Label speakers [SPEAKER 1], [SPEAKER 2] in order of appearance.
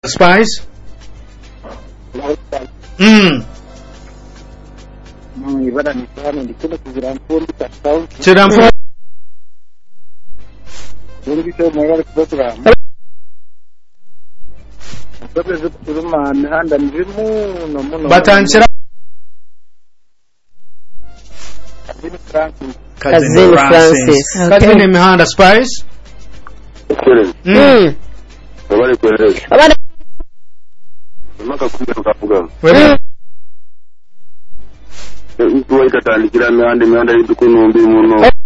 [SPEAKER 1] Spice.
[SPEAKER 2] Ibada ni sana ndikenda kugira mfundi tatau.
[SPEAKER 1] Chiramfu.
[SPEAKER 2] Ndi cyo mwara program. Babe turuma mihanda ndimu no muno.
[SPEAKER 1] Batanchira
[SPEAKER 3] Kazini Francis.
[SPEAKER 1] Kazini mihanda Spice.
[SPEAKER 4] Abari kwereza.
[SPEAKER 3] Abana
[SPEAKER 4] Maka kumbe tukavuga.
[SPEAKER 1] Wewe
[SPEAKER 4] Tuwa ikatandikira mihanda y'udukunombe muno.